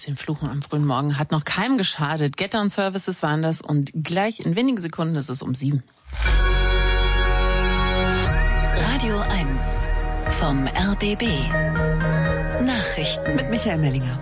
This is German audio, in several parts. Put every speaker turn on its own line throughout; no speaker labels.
bisschen fluchen am frühen Morgen. Hat noch keinem geschadet. Get On Services waren das und gleich in wenigen Sekunden ist es um 7.
Radio 1 vom RBB. Nachrichten
mit Michael Mellinger.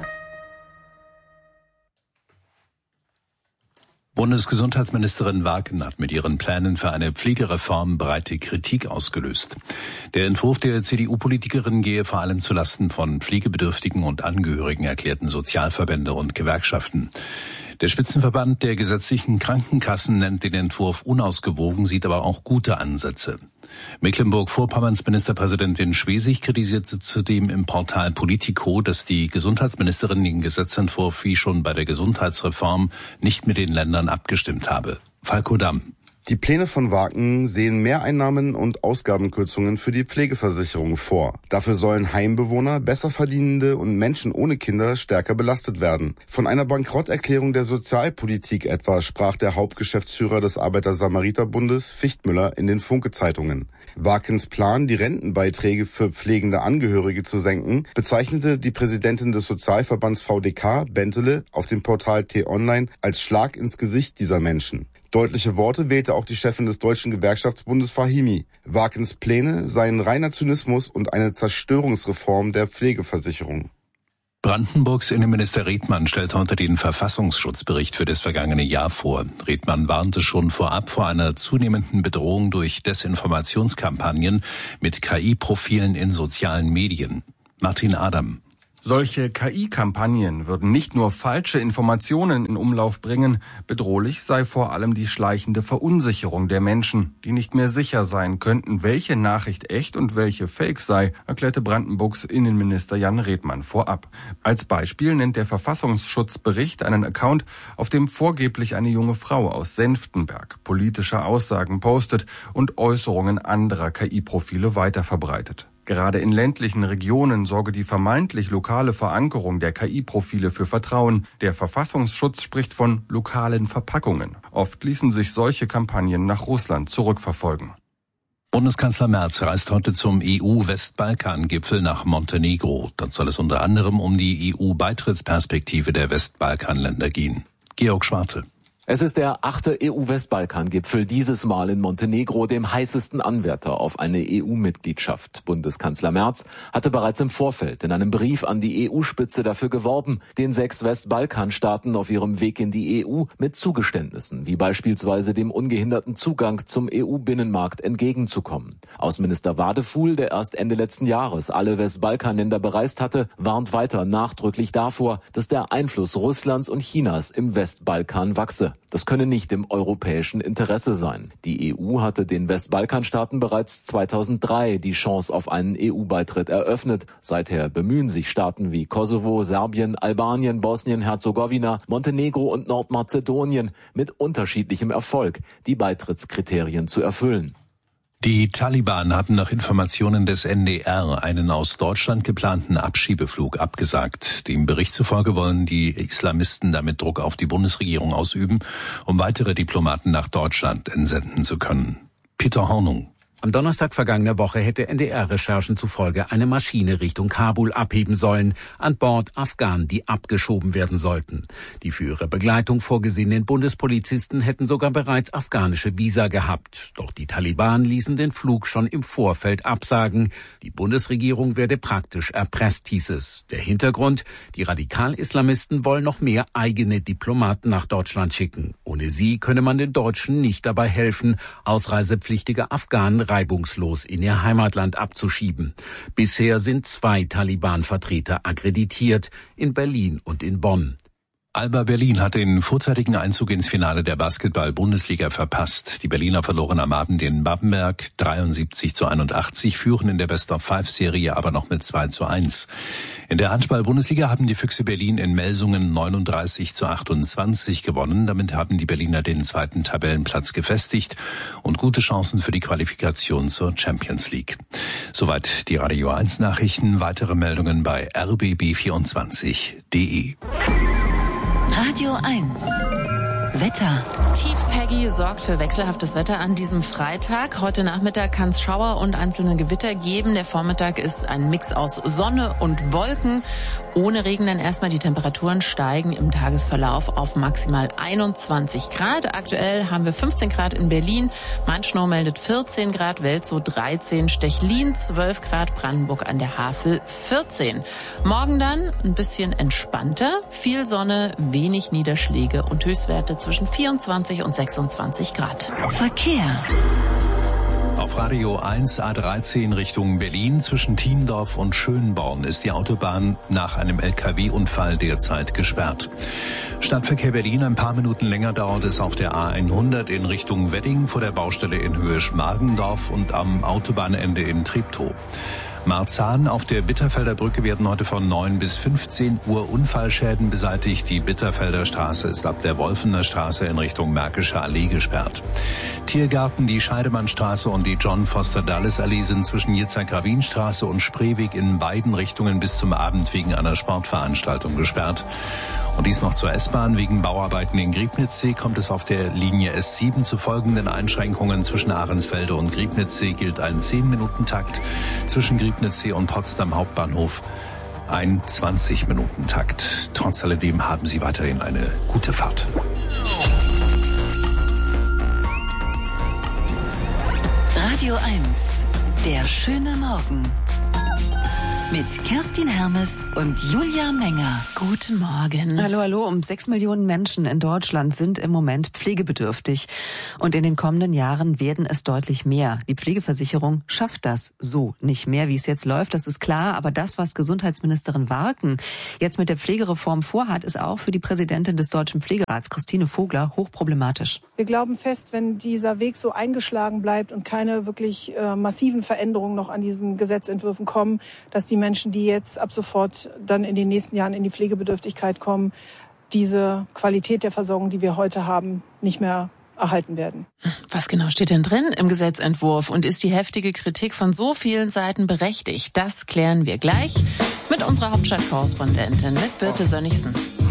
Bundesgesundheitsministerin Wagen hat mit ihren Plänen für eine Pflegereform breite Kritik ausgelöst. Der Entwurf der CDU-Politikerin gehe vor allem zulasten von Pflegebedürftigen und Angehörigen, erklärten Sozialverbände und Gewerkschaften. Der Spitzenverband der gesetzlichen Krankenkassen nennt den Entwurf unausgewogen, sieht aber auch gute Ansätze. Mecklenburg-Vorpommerns Ministerpräsidentin Schwesig kritisierte zudem im Portal Politico, dass die Gesundheitsministerin den Gesetzentwurf wie schon bei der Gesundheitsreform nicht mit den Ländern abgestimmt habe. Falko Damm.
Die Pläne von Wagen sehen Mehreinnahmen und Ausgabenkürzungen für die Pflegeversicherung vor. Dafür sollen Heimbewohner, Besserverdienende und Menschen ohne Kinder stärker belastet werden. Von einer Bankrotterklärung der Sozialpolitik etwa sprach der Hauptgeschäftsführer des Arbeiter-Samariter-Bundes Fichtmüller in den Funke-Zeitungen. Wagens Plan, die Rentenbeiträge für pflegende Angehörige zu senken, bezeichnete die Präsidentin des Sozialverbands VDK, Bentele, auf dem Portal T-Online als Schlag ins Gesicht dieser Menschen. Deutliche Worte wählte auch die Chefin des Deutschen Gewerkschaftsbundes Fahimi. Wagens Pläne seien reiner Zynismus und eine Zerstörungsreform der Pflegeversicherung.
Brandenburgs Innenminister Redmann stellt heute den Verfassungsschutzbericht für das vergangene Jahr vor. Redmann warnte schon vorab vor einer zunehmenden Bedrohung durch Desinformationskampagnen mit KI-Profilen in sozialen Medien. Martin Adam.
Solche KI-Kampagnen würden nicht nur falsche Informationen in Umlauf bringen, bedrohlich sei vor allem die schleichende Verunsicherung der Menschen, die nicht mehr sicher sein könnten, welche Nachricht echt und welche Fake sei, erklärte Brandenburgs Innenminister Jan Redmann vorab. Als Beispiel nennt der Verfassungsschutzbericht einen Account, auf dem vorgeblich eine junge Frau aus Senftenberg politische Aussagen postet und Äußerungen anderer KI-Profile weiterverbreitet. Gerade in ländlichen Regionen sorge die vermeintlich lokale Verankerung der KI-Profile für Vertrauen. Der Verfassungsschutz spricht von lokalen Verpackungen. Oft ließen sich solche Kampagnen nach Russland zurückverfolgen.
Bundeskanzler Merz reist heute zum EU-Westbalkan-Gipfel nach Montenegro. Dort soll es unter anderem um die EU-Beitrittsperspektive der Westbalkanländer gehen. Georg Schwarte.
Es ist der 8. EU-Westbalkan-Gipfel, dieses Mal in Montenegro, dem heißesten Anwärter auf eine EU-Mitgliedschaft. Bundeskanzler Merz hatte bereits im Vorfeld in einem Brief an die EU-Spitze dafür geworben, den 6 Westbalkanstaaten auf ihrem Weg in die EU mit Zugeständnissen, wie beispielsweise dem ungehinderten Zugang zum EU-Binnenmarkt, entgegenzukommen. Außenminister Wadefuhl, der erst Ende letzten Jahres alle Westbalkanländer bereist hatte, warnt weiter nachdrücklich davor, dass der Einfluss Russlands und Chinas im Westbalkan wachse. Das könne nicht im europäischen Interesse sein. Die EU hatte den Westbalkanstaaten bereits 2003 die Chance auf einen EU-Beitritt eröffnet. Seither bemühen sich Staaten wie Kosovo, Serbien, Albanien, Bosnien-Herzegowina, Montenegro und Nordmazedonien mit unterschiedlichem Erfolg, die Beitrittskriterien zu erfüllen.
Die Taliban haben nach Informationen des NDR einen aus Deutschland geplanten Abschiebeflug abgesagt. Dem Bericht zufolge wollen die Islamisten damit Druck auf die Bundesregierung ausüben, um weitere Diplomaten nach Deutschland entsenden zu können. Peter Hornung.
Am Donnerstag vergangener Woche hätte NDR-Recherchen zufolge eine Maschine Richtung Kabul abheben sollen, an Bord Afghanen, die abgeschoben werden sollten. Die für ihre Begleitung vorgesehenen Bundespolizisten hätten sogar bereits afghanische Visa gehabt. Doch die Taliban ließen den Flug schon im Vorfeld absagen. Die Bundesregierung werde praktisch erpresst, hieß es. Der Hintergrund: Die Radikal-Islamisten wollen noch mehr eigene Diplomaten nach Deutschland schicken. Ohne sie könne man den Deutschen nicht dabei helfen, ausreisepflichtige Afghanen reibungslos in ihr Heimatland abzuschieben. Bisher sind 2 Taliban-Vertreter akkreditiert, in Berlin und in Bonn.
Alba Berlin hat den vorzeitigen Einzug ins Finale der Basketball-Bundesliga verpasst. Die Berliner verloren am Abend in Babbenberg 73-81, führen in der Best-of-5-Serie aber noch mit 2-1. In der Handball-Bundesliga haben die Füchse Berlin in Melsungen 39-28 gewonnen. Damit haben die Berliner den 2. Tabellenplatz gefestigt und gute Chancen für die Qualifikation zur Champions League. Soweit die Radio 1 Nachrichten. Weitere Meldungen bei rbb24.de.
Radio 1 Wetter.
Tief Peggy sorgt für wechselhaftes Wetter an diesem Freitag. Heute Nachmittag kann es Schauer und einzelne Gewitter geben. Der Vormittag ist ein Mix aus Sonne und Wolken. Ohne Regen dann erstmal. Die Temperaturen steigen im Tagesverlauf auf maximal 21 Grad. Aktuell haben wir 15 Grad in Berlin. Manschnow meldet 14 Grad, Welzow 13, Stechlin 12 Grad, Brandenburg an der Havel 14. Morgen dann ein bisschen entspannter. Viel Sonne, wenig Niederschläge und Höchstwerte zwischen 24 und 26 Grad.
Verkehr.
Auf Radio 1 A13 Richtung Berlin zwischen Thiendorf und Schönborn ist die Autobahn nach einem LKW-Unfall derzeit gesperrt. Stadtverkehr Berlin, ein paar Minuten länger dauert es auf der A100 in Richtung Wedding vor der Baustelle in Höhe Schmargendorf und am Autobahnende in Treptow. Marzahn auf der Bitterfelder Brücke werden heute von 9 bis 15 Uhr Unfallschäden beseitigt. Die Bitterfelder Straße ist ab der Wolfener Straße in Richtung Märkische Allee gesperrt. Tiergarten, die Scheidemannstraße und die John Foster Dulles Allee sind zwischen Yitzhak-Rabin-Straße und Spreeweg in beiden Richtungen bis zum Abend wegen einer Sportveranstaltung gesperrt. Und dies noch zur S-Bahn. Wegen Bauarbeiten in Griebnitzsee kommt es auf der Linie S7 zu folgenden Einschränkungen. Zwischen Ahrensfelde und Griebnitzsee gilt ein 10-Minuten-Takt. Zwischen Griebnitzsee und Potsdam Hauptbahnhof ein 20-Minuten-Takt. Trotz alledem haben Sie weiterhin eine gute Fahrt.
Radio 1, der schöne Morgen. Mit Kerstin Hermes und Julia Menger.
Guten Morgen.
Hallo, hallo. 6 Millionen Menschen in Deutschland sind im Moment pflegebedürftig. Und in den kommenden Jahren werden es deutlich mehr. Die Pflegeversicherung schafft das so nicht mehr, wie es jetzt läuft. Das ist klar. Aber das, was Gesundheitsministerin Warken jetzt mit der Pflegereform vorhat, ist auch für die Präsidentin des Deutschen Pflegerats, Christine Vogler, hochproblematisch.
Wir glauben fest, wenn dieser Weg so eingeschlagen bleibt und keine wirklich massiven Veränderungen noch an diesen Gesetzentwürfen kommen, dass die Menschen, die jetzt ab sofort dann in den nächsten Jahren in die Pflegebedürftigkeit kommen, diese Qualität der Versorgung, die wir heute haben, nicht mehr erhalten werden.
Was genau steht denn drin im Gesetzentwurf und ist die heftige Kritik von so vielen Seiten berechtigt? Das klären wir gleich mit unserer Hauptstadtkorrespondentin, mit Birte Sönnigsen.